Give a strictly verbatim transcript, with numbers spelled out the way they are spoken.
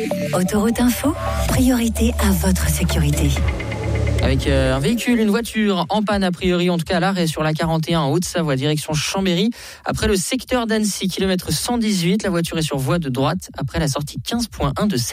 Autoroute Info, priorité à votre sécurité. Avec un véhicule, une voiture en panne a priori, en tout cas à l'arrêt sur la quarante et un en Haute-Savoie, direction Chambéry. Après le secteur d'Annecy, kilomètre cent dix-huit, la voiture est sur voie de droite après la sortie quinze point un de